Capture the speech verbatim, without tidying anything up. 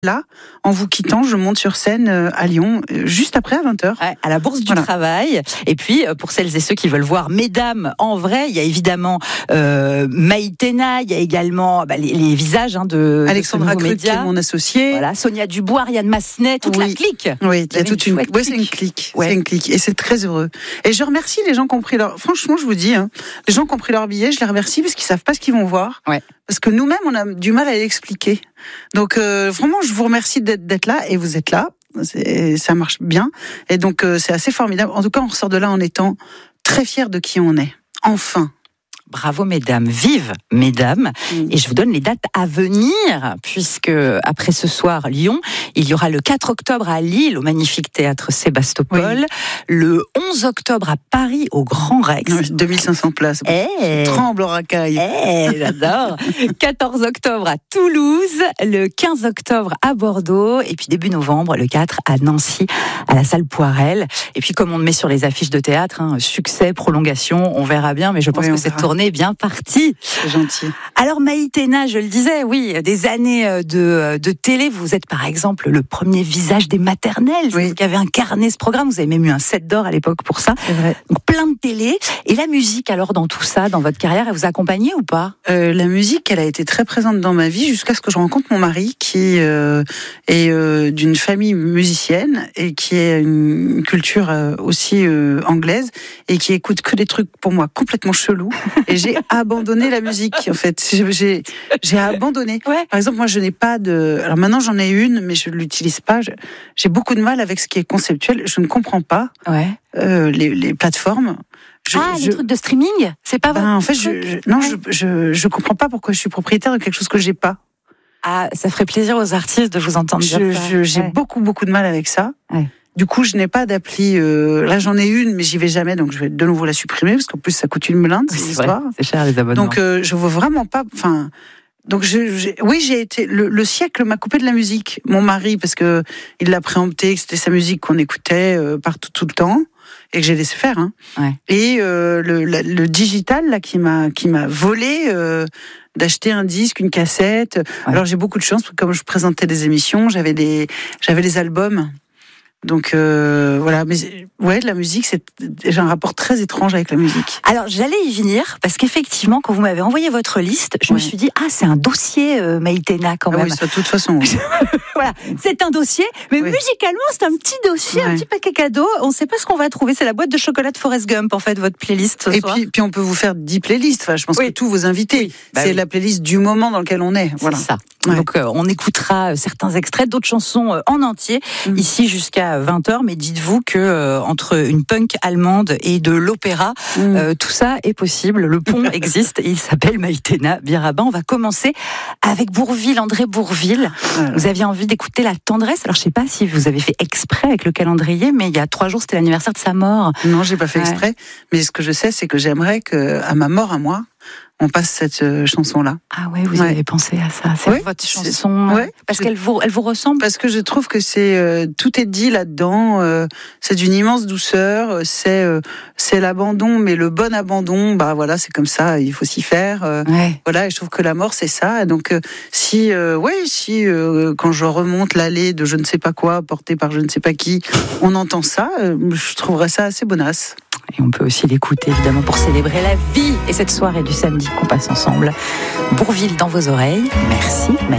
Là, en vous quittant, je monte sur scène à Lyon, juste après à vingt heures. Ouais, à la Bourse du Voilà. Travail. Et puis, pour celles et ceux qui veulent voir Mesdames en vrai, il y a évidemment euh, Maïtena, il y a également bah, les, les visages hein, de Alexandra Krug, qui est mon associée. Voilà, Sonia Dubois, Ariane Massenet, toute oui. la clique. Oui, il y a toute une. une Oui, c'est une clique. Ouais. C'est une clique. Et c'est très heureux. Et je remercie les gens qui ont pris leur. Franchement, je vous dis, hein, les gens qui ont pris leur billet, je les remercie parce qu'ils savent pas ce qu'ils vont voir. Ouais. Parce que nous-mêmes, on a du mal à l'expliquer. Donc, euh, vraiment, je vous remercie d'être, d'être là et vous êtes là. C'est, ça marche bien. Et donc, euh, c'est assez formidable. En tout cas, on ressort de là en étant très fiers de qui on est. Enfin. Bravo mesdames, vive mesdames. Mmh. Et je vous donne les dates à venir, puisque après ce soir Lyon, il y aura le quatre octobre à Lille, au magnifique théâtre Sébastopol, oui. Le onze octobre à Paris, au Grand Rex. Oui, deux mille cinq cents places. Hey. Tremble en racaille. Hey, j'adore. quatorze octobre à Toulouse, le quinze octobre à Bordeaux, et puis début novembre, le quatre à Nancy, à la salle Poirel. Et puis comme on le met sur les affiches de théâtre, hein, succès, prolongation, on verra bien, mais je pense oui, que cette tournée est bien partie. C'est gentil. Alors Maïtena, je le disais, oui, des années de, de télé, vous êtes par exemple le premier visage des maternelles, oui. Vous qui avez incarné ce programme, vous avez même eu un sept d'or à l'époque pour ça. C'est vrai. Donc plein de télé. Et la musique alors dans tout ça, dans votre carrière, elle vous accompagnait ou pas ? euh, La musique, elle a été très présente dans ma vie jusqu'à ce que je rencontre mon mari qui euh, est euh, d'une famille musicienne et qui a une culture euh, aussi euh, anglaise et qui écoute que des trucs pour moi complètement chelous. Et j'ai abandonné la musique, en fait. J'ai, j'ai abandonné. Ouais. Par exemple, moi, je n'ai pas de... Alors maintenant, j'en ai une, mais je ne l'utilise pas. J'ai beaucoup de mal avec ce qui est conceptuel. Je ne comprends pas ouais. euh, les, les plateformes. Je, ah, je... les trucs de streaming ? C'est pas ben, votre En fait, je, je, non, ouais. je, je, je comprends pas pourquoi je suis propriétaire de quelque chose que j'ai pas. Ah, ça ferait plaisir aux artistes de vous entendre je, dire ça. Je, j'ai ouais. beaucoup, beaucoup de mal avec ça. Ouais. Du coup, je n'ai pas d'appli. Euh, là, j'en ai une, mais j'y vais jamais, donc je vais de nouveau la supprimer parce qu'en plus, ça coûte une blinde. Oui, c'est histoire. C'est cher les abonnements. Donc, euh, je veux vraiment pas. Enfin, donc, je, j'ai, oui, j'ai été. Le, le siècle m'a coupé de la musique. Mon mari, parce que il l'a préempté, que c'était sa musique qu'on écoutait euh, partout tout le temps et que j'ai laissé faire. Hein. Ouais. Et euh, le, la, le digital là qui m'a qui m'a volé. Euh, d'acheter un disque, une cassette. Ouais. Alors j'ai beaucoup de chance, parce que comme je présentais des émissions, j'avais des j'avais les albums. Donc euh, voilà, mais ouais, la musique, c'est j'ai un rapport très étrange avec la musique. Alors j'allais y venir parce qu'effectivement, quand vous m'avez envoyé votre liste, je ouais. me suis dit ah c'est un dossier euh, Maïtena quand ah même. Oui, ça, de toute façon. Oui. Voilà, c'est un dossier, mais oui. musicalement c'est un petit dossier, ouais. un petit paquet cadeau. On ne sait pas ce qu'on va trouver. C'est la boîte de chocolat de Forrest Gump en fait, votre playlist. Ce Et soir. puis, puis on peut vous faire dix playlists. Enfin, je pense oui. que tous vos invités, oui. bah, c'est oui. la playlist du moment dans lequel on est. Voilà. C'est ça. Ouais. Donc euh, on écoutera certains extraits, d'autres chansons euh, en entier mmh. ici jusqu'à vingt heures. Mais dites-vous que euh, entre une punk allemande et de l'opéra, mmh. euh, tout ça est possible. Le pont existe et il s'appelle Maïtena Biraban. On va commencer avec Bourvil, André Bourvil. Voilà. Vous aviez envie d'écouter la tendresse. Alors je sais pas si vous avez fait exprès avec le calendrier, mais il y a trois jours c'était l'anniversaire de sa mort. Non, j'ai pas fait ouais. exprès. Mais ce que je sais, c'est que j'aimerais que à ma mort à moi, on passe cette euh, chanson-là. Ah ouais, vous ouais. avez pensé à ça. C'est ouais, votre chanson. C'est... Ouais, parce qu'elle vous, elle vous ressemble. Parce que je trouve que c'est euh, tout est dit là-dedans. Euh, c'est d'une immense douceur. C'est euh, c'est l'abandon, mais le bon abandon. Bah voilà, c'est comme ça. Il faut s'y faire. Euh, ouais. Voilà. Et je trouve que la mort, c'est ça. Et donc euh, si euh, ouais, si euh, quand je remonte l'allée de je ne sais pas quoi, portée par je ne sais pas qui, on entend ça. Euh, je trouverais ça assez bonasse. Et on peut aussi l'écouter évidemment pour célébrer la vie et cette soirée du samedi qu'on passe ensemble. Bourvil dans vos oreilles. Merci.